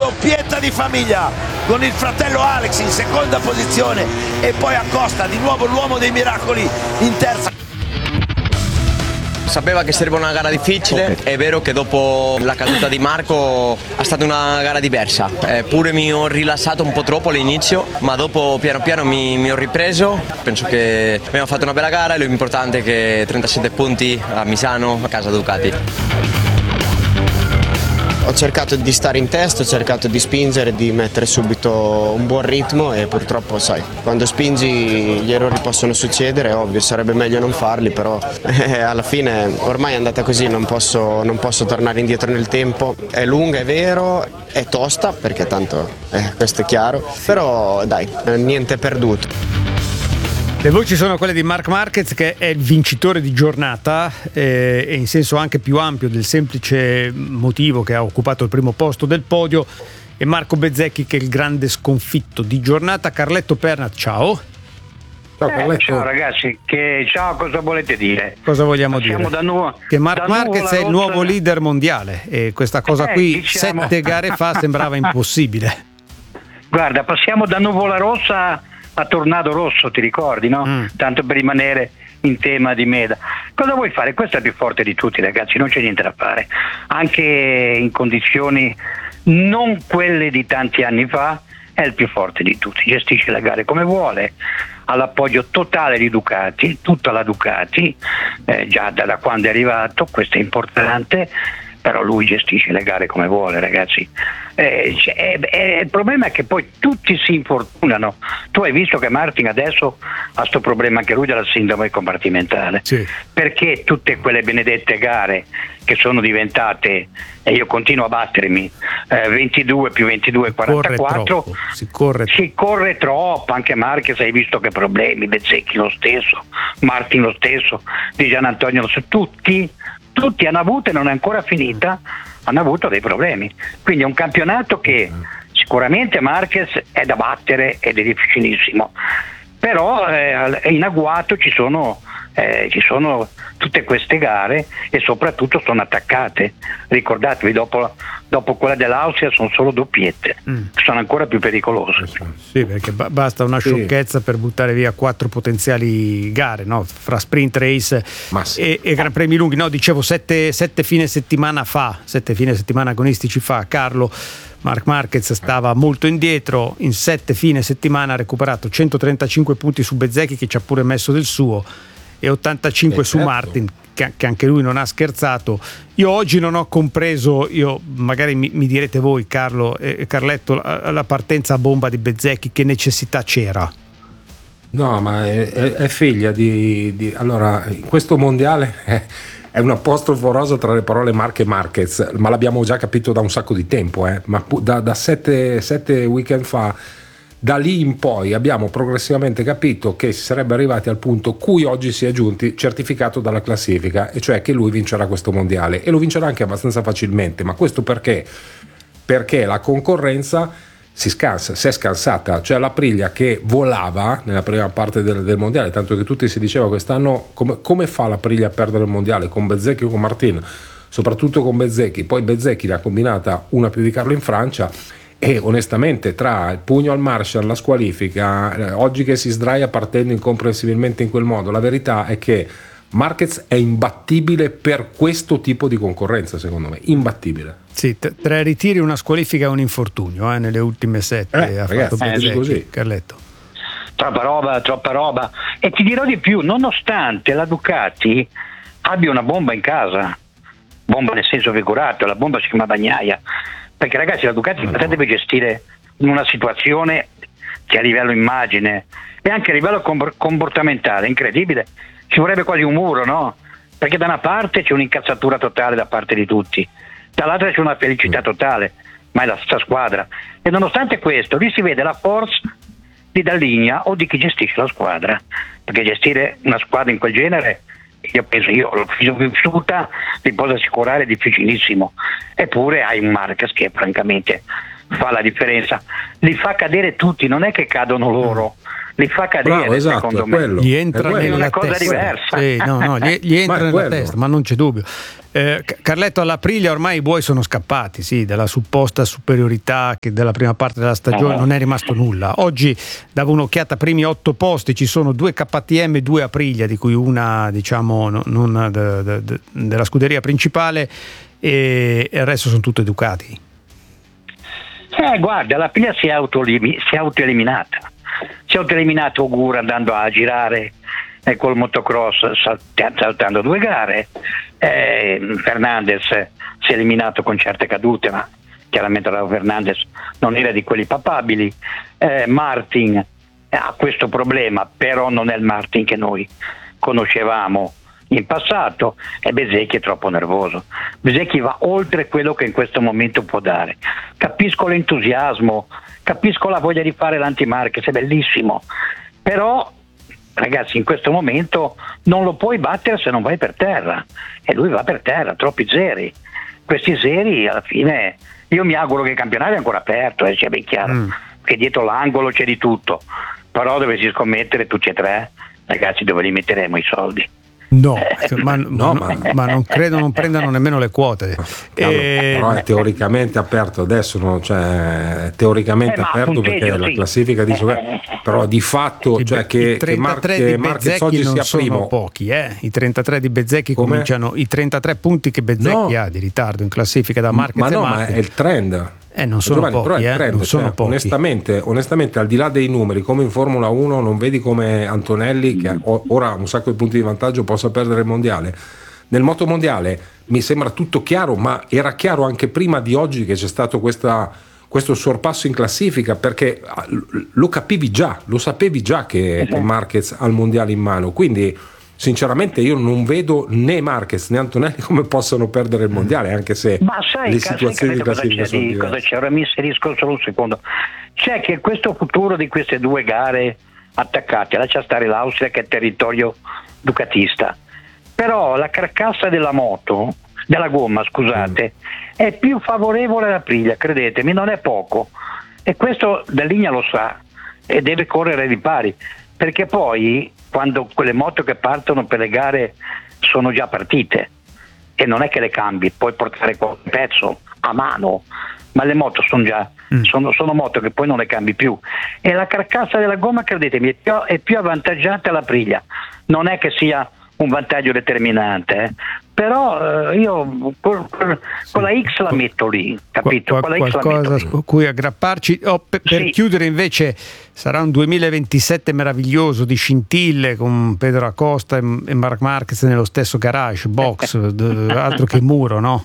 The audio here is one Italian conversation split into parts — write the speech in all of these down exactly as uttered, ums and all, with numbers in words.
doppietta di famiglia con il fratello Alex in seconda posizione e poi Acosta di nuovo l'uomo dei miracoli in terza. Sapeva che sarebbe una gara difficile, è vero che dopo la caduta di Marco è stata una gara diversa, eh, pure mi ho rilassato un po' troppo all'inizio, ma dopo piano piano mi, mi ho ripreso, penso che abbiamo fatto una bella gara e l'importante è che trentasette punti a Misano, a casa Ducati. Ho cercato di stare in testa, ho cercato di spingere, di mettere subito un buon ritmo e purtroppo sai, quando spingi gli errori possono succedere, è ovvio, sarebbe meglio non farli, però eh, alla fine ormai è andata così, non posso, non posso tornare indietro nel tempo, è lunga, è vero, è tosta perché tanto eh, questo è chiaro, però dai, niente è perduto. Le voci sono quelle di Marc Marquez, che è il vincitore di giornata eh, e in senso anche più ampio del semplice motivo che ha occupato il primo posto del podio, e Marco Bezzecchi che è il grande sconfitto di giornata. Carletto Pernat, ciao. Ciao, eh, ciao ragazzi, che ciao, cosa volete dire? Cosa vogliamo Passiamo dire? Da nu- che Marc Marquez è il nuovo rossa... leader mondiale e questa cosa eh, qui diciamo... sette gare fa sembrava impossibile. Guarda, passiamo da nuvola rossa a tornado rosso, ti ricordi, no? Mm. Tanto per rimanere in tema di Meda. Cosa vuoi fare? Questo è il più forte di tutti, ragazzi, non c'è niente da fare. Anche in condizioni non quelle di tanti anni fa, è il più forte di tutti, gestisce le gare come vuole, ha l'appoggio totale di Ducati, tutta la Ducati, eh, già da, da quando è arrivato, questo è importante, però lui gestisce le gare come vuole, ragazzi. Eh, eh, eh, il problema è che poi tutti si infortunano. Tu hai visto che Martin adesso ha sto problema anche lui della sindrome compartimentale, sì. Perché tutte quelle benedette gare che sono diventate, e io continuo a battermi, eh, ventidue più ventidue quarantaquattro, si corre troppo, si corre troppo. Anche Marquez hai visto che problemi, Bezzecchi lo stesso, Martin lo stesso, Di Gian Antonio lo stesso, tutti tutti hanno avuto, e non è ancora finita, hanno avuto dei problemi. Quindi è un campionato che sicuramente Marquez è da battere ed è difficilissimo, però eh, in agguato ci sono, eh, ci sono tutte queste gare e soprattutto sono attaccate. Ricordatevi, dopo, dopo quella dell'Austria sono solo doppiette, mm. sono ancora più pericolose. Sì, perché ba- basta una sì. sciocchezza per buttare via quattro potenziali gare, no? Fra sprint race sì. e, e Gran Premi lunghi. No, dicevo sette, sette fine settimana fa, sette fine settimana agonistici fa, Carlo, Marc Marquez stava molto indietro, in sette fine settimana ha recuperato centotrentacinque punti su Bezzecchi, che ci ha pure messo del suo, e ottantacinque eh, su certo. Martin, che, che anche lui non ha scherzato. Io oggi non ho compreso, io magari mi, mi direte voi, Carlo e Carletto, la, la partenza a bomba di Bezzecchi, che necessità c'era? No, ma è, è, è figlia di, di allora, in questo mondiale è, è un apostrofo rosa tra le parole Marc e Marquez, ma l'abbiamo già capito da un sacco di tempo, eh. ma da, da sette, sette weekend fa, da lì in poi abbiamo progressivamente capito che si sarebbe arrivati al punto cui oggi si è giunti, certificato dalla classifica, e cioè che lui vincerà questo mondiale, e lo vincerà anche abbastanza facilmente. Ma questo perché? Perché la concorrenza si scansa, si è scansata, cioè l'Aprilia che volava nella prima parte del, del mondiale, tanto che tutti si diceva quest'anno come, come fa l'Aprilia a perdere il mondiale, con Bezzecchi o con Martin, soprattutto con Bezzecchi. Poi Bezzecchi ne ha combinata una più di Carlo in Francia, e onestamente tra il pugno al Marshall, la squalifica, eh, oggi che si sdraia partendo incomprensibilmente in quel modo, la verità è che Marquez è imbattibile per questo tipo di concorrenza, secondo me, imbattibile. Sì, t- tre ritiri, una squalifica e un infortunio eh, nelle ultime sette, eh, ha ragazzi, fatto Bezzecchi, così. Carletto. Troppa roba, troppa roba. E ti dirò di più, nonostante la Ducati abbia una bomba in casa, bomba nel senso figurato, la bomba si chiama Bagnaia, perché ragazzi la Ducati no. deve gestire una situazione che a livello immagine e anche a livello comportamentale incredibile, ci vorrebbe quasi un muro, no? Perché da una parte c'è un'incazzatura totale da parte di tutti, dall'altra c'è una felicità totale, ma è la stessa squadra, e nonostante questo lì si vede la forza di Dalligna o di chi gestisce la squadra, perché gestire una squadra in quel genere, io penso, io l'ho vissuta, ti posso assicurare, è difficilissimo. Eppure hai un Marquez che francamente fa la differenza, li fa cadere tutti, non è che cadono loro, li fa cadere. Bravo, esatto, secondo me quello. Gli entra È quello. nella È una cosa testa. diversa. Sì, no, no, gli, gli entra Ma è nella quello. testa, ma non c'è dubbio. Eh, Carletto, all'Aprilia ormai i buoi sono scappati, sì, dalla supposta superiorità che della prima parte della stagione non è rimasto nulla. Oggi davo un'occhiata, primi otto posti, ci sono due K T M e due Aprilia, di cui una diciamo no- non de- de- de- della scuderia principale e, e il resto sono tutte Ducati. Eh, guarda, la Piglia si è autolimi- si è autoeliminata. Si è autoeliminato Ogur andando a girare eh, col motocross salt- saltando due gare. Eh, Fernandez si è eliminato con certe cadute, ma chiaramente Raul Fernandez non era di quelli papabili. Eh, Martin ha questo problema, però non è il Martin che noi conoscevamo in passato, e Bezzecchi è troppo nervoso. Bezzecchi va oltre quello che in questo momento può dare. Capisco l'entusiasmo, capisco la voglia di fare l'antimarche, è bellissimo, però ragazzi in questo momento non lo puoi battere se non vai per terra, e lui va per terra, troppi zeri. Questi zeri alla fine, io mi auguro che il campionato è ancora aperto, eh, sia ben chiaro, mm. che dietro l'angolo c'è di tutto, però dovessi scommettere tutti e tre, ragazzi, dove li metteremo i soldi? No, ma, No, no, ma- ma non credo non prendano nemmeno le quote. Cavolo, Eh, però è teoricamente aperto adesso, no? Cioè, è teoricamente Eh, ma aperto punteggio, perché la sì. classifica dice, però di fatto i, cioè i che, che, trentatré Mar- che di Marquez Bezzecchi oggi non sia sono primo. pochi, eh? I trentatré di Bezzecchi Come? cominciano, i trentatré punti che Bezzecchi No. ha di ritardo in classifica da Marquez Ma e no, ma Martin. è il trend. Eh, non sono Giovanni, però è pochi, il eh, trend, non sono cioè, pochi. onestamente, onestamente, al di là dei numeri, come in Formula uno, non vedi come Antonelli, che ha- ora ha un sacco di punti di vantaggio, possa perdere il mondiale. Nel motomondiale mi sembra tutto chiaro, ma era chiaro anche prima di oggi che c'è stato questa, questo sorpasso in classifica, perché lo capivi già, lo sapevi già che, che Marquez ha il mondiale in mano, quindi sinceramente io non vedo né Marquez né Antonelli come possono perdere il mondiale, anche se Ma sai, le sai situazioni di capito cosa classifica c'è, sono di, cosa diverse. c'è? Ora mi inserisco solo un secondo. C'è che questo futuro di queste due gare attaccate, lascia stare l'Austria che è territorio ducatista, però la carcassa della moto, della gomma scusate, mm. è più favorevole alla Aprilia, credetemi, non è poco, e questo Dall'Igna lo sa e deve correre ai ripari, perché poi quando quelle moto che partono per le gare sono già partite e non è che le cambi, puoi portare qualche pezzo a mano, ma le moto sono già mm. sono, sono moto che poi non le cambi più, e la carcassa della gomma, credetemi, è più, è più avvantaggiata l'Aprilia, non è che sia un vantaggio determinante, eh. Però eh, io con, con la X la metto lì, capito? Qual- Con la X la metto qualcosa lì. su cui aggrapparci. Oh, per, per Sì. chiudere invece sarà un duemilaventisette meraviglioso di scintille con Pedro Acosta e, e Marc Marquez nello stesso garage box, d- altro che muro, no?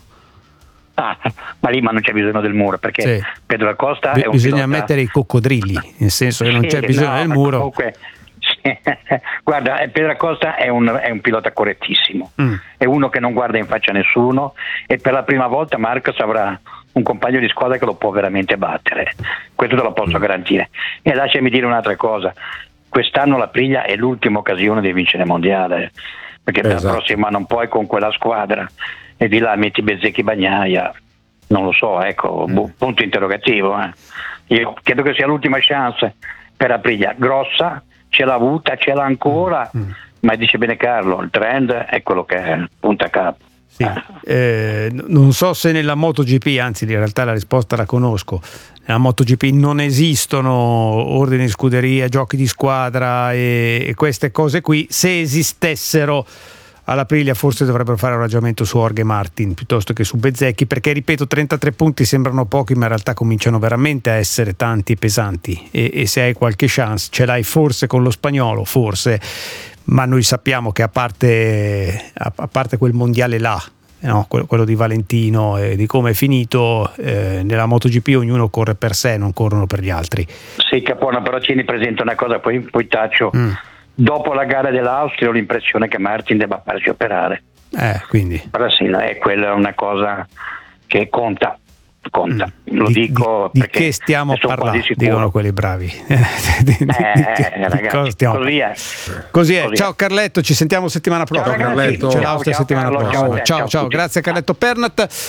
Ah, ma lì ma non c'è bisogno del muro, perché Sì. Pedro Acosta Bi- è un bisogna pilota... mettere i coccodrilli, nel senso che non Sì, c'è bisogno no, del ma muro. comunque, sì. Guarda, eh, Pedro Acosta è un, è un pilota correttissimo, Mm. è uno che non guarda in faccia a nessuno, e per la prima volta Marcos avrà un compagno di squadra che lo può veramente battere, questo te lo posso garantire. E lasciami dire un'altra cosa, quest'anno la Priglia è l'ultima occasione di vincere il mondiale, perché per Esatto. la prossima non puoi con quella squadra, e di là metti Bezzecchi, Bagnaia, non lo so, ecco, bu- punto interrogativo. Eh. Io credo che sia l'ultima chance per Aprilia, grossa, ce l'ha avuta, ce l'ha ancora, mm. ma dice bene Carlo, il trend è quello che è, punta a capo. Sì. Eh, non so se nella MotoGP, anzi in realtà la risposta la conosco, nella MotoGP non esistono ordini di scuderia, giochi di squadra e, e queste cose qui. Se esistessero all'Aprilia forse dovrebbero fare un ragionamento su Jorge Martin piuttosto che su Bezzecchi, perché ripeto, trentatré punti sembrano pochi, ma in realtà cominciano veramente a essere tanti e pesanti, e, e se hai qualche chance ce l'hai forse con lo spagnolo, forse, ma noi sappiamo che a parte, a, a parte quel mondiale là, no, quello, quello di Valentino e di come è finito, eh, nella MotoGP ognuno corre per sé, non corrono per gli altri. Sì, Capone, però ci ripresenta una cosa, poi, poi taccio. Mm. Dopo la gara dell'Austria ho l'impressione che Martin debba farsi operare. Eh, quindi. Però sì, è quella una cosa che conta. Conta, Mm. lo di, dico di, perché di che stiamo parlando, dicono quelli bravi. di, di, eh, di, di cosa stiamo così è. Così è. Ciao Carletto, ci sentiamo settimana prossima. Ciao Carletto. C'è Ciao, l'Austria ciao, settimana Carlo, prossima. ciao, Ciao, ciao, ciao, ciao. Grazie a Carletto Pernat.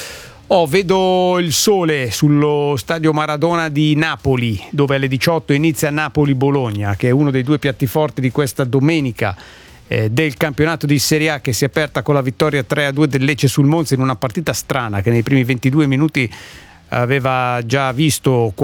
Oh, vedo il sole sullo stadio Maradona di Napoli, dove alle diciotto inizia Napoli-Bologna, che è uno dei due piatti forti di questa domenica eh, del campionato di Serie A, che si è aperta con la vittoria tre a due del Lecce sul Monza in una partita strana che nei primi ventidue minuti aveva già visto